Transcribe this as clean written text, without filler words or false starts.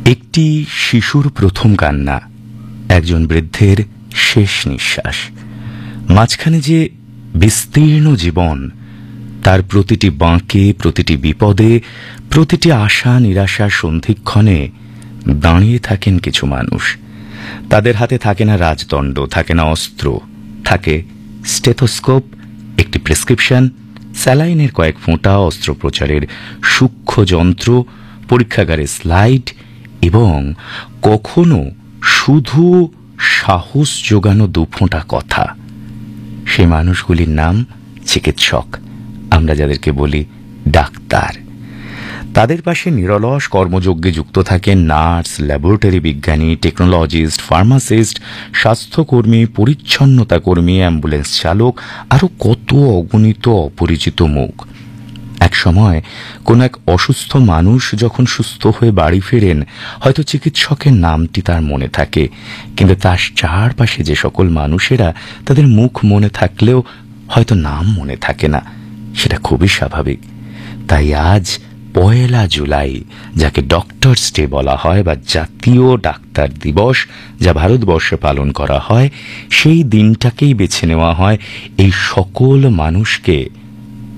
একটি শিশুর প্রথম কান্না, একজন বৃদ্ধের শেষ নিঃশ্বাস, মাঝখানে যে বিস্তীর্ণ জীবন, তার প্রতিটি বাঁকে, প্রতিটি বিপদে, প্রতিটি আশা নিরাশার সন্ধিক্ষণে দাঁড়িয়ে থাকেন কিছু মানুষ। তাদের হাতে থাকে না রাজদণ্ড, থাকে না অস্ত্র, থাকে স্টেথোস্কোপ, একটি প্রেসক্রিপশন, স্যালাইনের কয়েক ফোঁটা, অস্ত্রোপচারের সূক্ষ্ম যন্ত্র, পরীক্ষাগারে স্লাইড এবং কখনো শুধু সাহস জোগানো দুফোঁটা কথা। সে মানুষগুলির নাম চিকিৎসক, আমরা যাদেরকে বলি ডাক্তার। তাদের পাশে নিরলস কর্মযজ্ঞে যুক্ত থাকেন নার্স, ল্যাবরেটরি বিজ্ঞানী, টেকনোলজিস্ট, ফার্মাসিস্ট, স্বাস্থ্যকর্মী, পরিচ্ছন্নতা কর্মী, অ্যাম্বুলেন্স চালক, আরও কত অগণিত অপরিচিত মুখ। এক সময় কোন এক অসুস্থ মানুষ যখন সুস্থ হয়ে বাড়ি ফেরেন, হয়তো চিকিৎসকের নামটি তার মনে থাকে, কিন্তু তার চারপাশে যে সকল মানুষেরা, তাদের মুখ মনে থাকলেও হয়তো নাম মনে থাকে না। সেটা খুবই স্বাভাবিক। তাই আজ ১ জুলাই, যাকে ডক্টরস ডে বলা হয় বা জাতীয় ডাক্তার দিবস, যা ভারতবর্ষে পালন করা হয়, সেই দিনটাকেই বেছে নেওয়া হয় এই সকল মানুষকে